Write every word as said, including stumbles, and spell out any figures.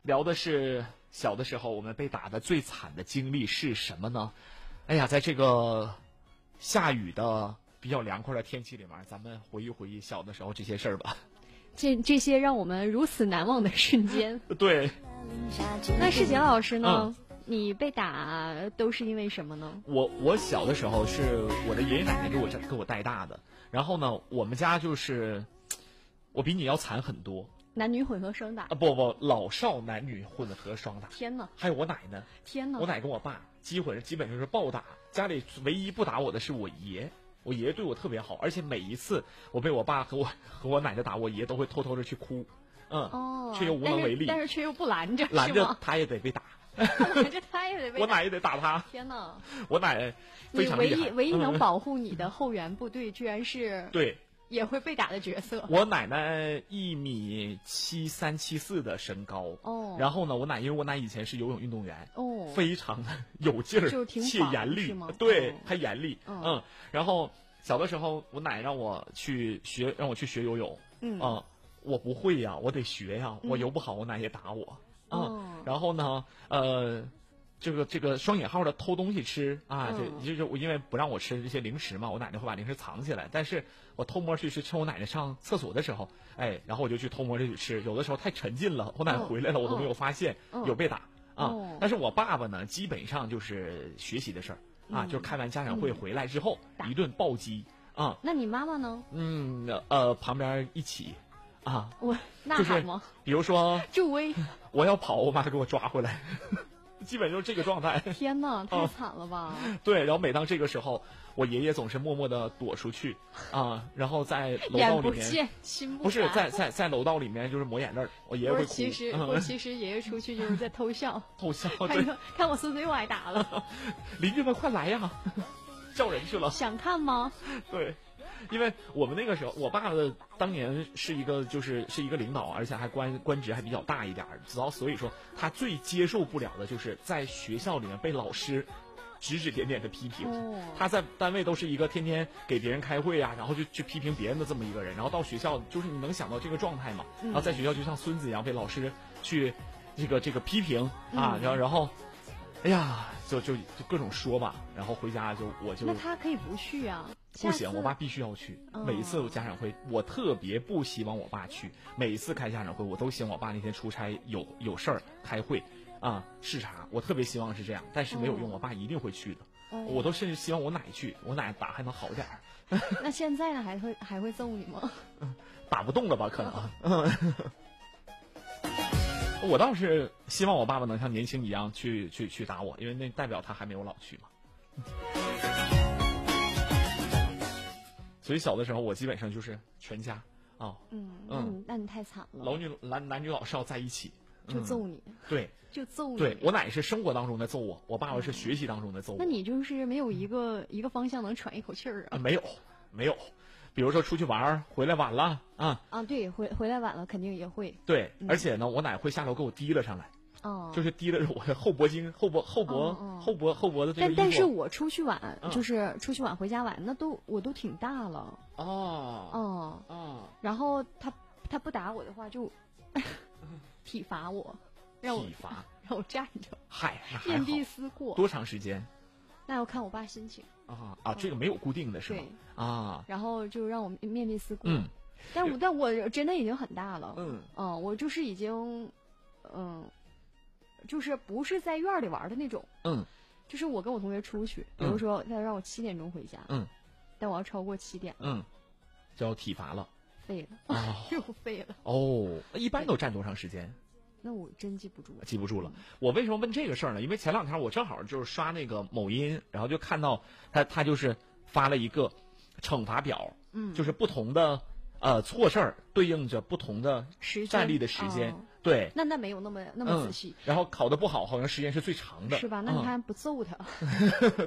聊的是小的时候我们被打的最惨的经历是什么呢？哎呀，在这个下雨的比较凉快的天气里面，咱们回忆回忆小的时候这些事儿吧。 这这些让我们如此难忘的瞬间。 对。 那世杰老师呢？ 嗯， 你被打都是因为什么呢？ 我我小的时候是我的爷爷奶奶给我给我带大的，然后呢，我们家就是我比你要惨很多。 男女混合双打啊，不不，老少男女混合双打。 天哪！ 还有我奶呢。 天哪！ 我奶跟我爸基本基本就是暴打，家里唯一不打我的是我爷。我爷爷对我特别好，而且每一次我被我爸和我和我奶奶打，我爷都会偷偷的去哭，嗯， 哦， 却又无能为力， 但是但是却又不拦着， 拦着他也得被打， 拦着他也得被打， 我奶也得打他。 天哪！ 我奶非常厉害， 你唯一唯一能保护你的后援部队，居然是对也会被打的角色。 我奶奶一米七三七四的身高， 哦， 然后呢，我奶因为我奶以前是游泳运动员， 哦， 非常的有劲儿，且严厉，对， 哦、 还严厉， 嗯, 嗯，然后小的时候，我奶让我去学，让我去学游泳， 嗯， 啊、我不会呀，我得学呀，我游不好，我奶也打我， 嗯， 嗯，然后呢，呃。这个这个双引号的偷东西吃啊， 嗯、 这就是我因为不让我吃这些零食嘛，我奶奶会把零食藏起来，但是我偷摸去是趁我奶奶上厕所的时候，哎，然后我就去偷摸着去吃，有的时候太沉浸了，我奶奶回来了，我都没有发现、 嗯、 有被打、 嗯、 啊、 哦。 但是我爸爸呢，基本上就是学习的事儿、嗯、啊，就是开完家长会回来之后、嗯、一顿暴击啊。 那你妈妈呢？ 嗯呃，旁边一起啊， 我呐喊吗？ 就是、比如说助威， 我要跑，我妈就给我抓回来。基本就是这个状态。 天哪，太惨了吧、 嗯！对，然后每当这个时候，我爷爷总是默默的躲出去啊，然后在楼道里面， 眼不见心不不是在在在楼道里面就是抹眼泪，我爷爷会哭。 其实、嗯、我其实爷爷出去就是在偷笑， 偷笑。 看看我孙子又挨打了， 邻居们快来呀，叫人去了。 想看吗？ 对。因为我们那个时候，我爸的当年是一个就是是一个领导，而且还官官职还比较大一点，知道，所以说他最接受不了的就是在学校里面被老师指指点点的批评。 哦、 他在单位都是一个天天给别人开会啊，然后就去批评别人的这么一个人，然后到学校就是你能想到这个状态吗？ 嗯、 然后在学校就像孙子一样被老师去这个这个批评啊， 嗯、 然后然后。哎呀，就就就各种说吧，然后回家就我就那他可以不去啊， 不行，我爸必须要去。 哦、 每一次家长会，我特别不希望我爸去。每一次开家长会，我都希望我爸那天出差有有事儿开会啊视察，我特别希望是这样，但是没有用，哦、我爸一定会去的。 哦、 我都甚至希望我奶去，我奶打还能好点儿。 那现在呢，还会还会揍你吗？ 打不动了吧？可能。嗯我倒是希望我爸爸能像年轻一样去去去打我，因为那代表他还没有老去嘛。所以小的时候我基本上就是全家啊、哦， 嗯嗯，那你太惨了。 老女男男女老少在一起就揍你， 嗯、对， 就揍你。 对我奶是生活当中的揍我，我爸爸是学习当中的揍我。 那你就是没有一个一个方向能喘一口气儿啊？ 没有，没有。比如说出去玩回来晚了啊啊，对，回回来晚了肯定也会。 对，嗯、而且呢，我奶会下楼给我提了上来， 哦， 就是提了我的后脖颈、后脖、后脖、 哦、 后脖、后脖的这个衣服。 但但是我出去晚，嗯、就是出去晚回家晚，那都我都挺大了。 哦， 哦， 哦， 然后他他不打我的话就体罚我，让我体罚， 让我站着。 嗨， 面壁思过。 多长时间？ 那要看我爸心情啊啊，这个没有固定的是吗？ 对啊， 然后就让我面壁思过。 嗯， 但我但我真的已经很大了。 嗯嗯，我就是已经，嗯，就是不是在院里玩的那种。 嗯， 就是我跟我同学出去，比如说他让我七点钟回家， 嗯， 但我要超过七点， 嗯，就要体罚了， 废了，哦、又废了。 哦，一般都站多长时间？ 那我真记不住了， 记不住了。我为什么问这个事儿呢？因为前两天我正好就是刷那个某音，然后就看到他他就是发了一个惩罚表， 嗯， 就是不同的呃错事儿对应着不同的站立的时间， 哦、 对。 那那没有那么那么仔细、 嗯。然后考得不好，好像时间是最长的， 是吧？那你还不揍他？ 嗯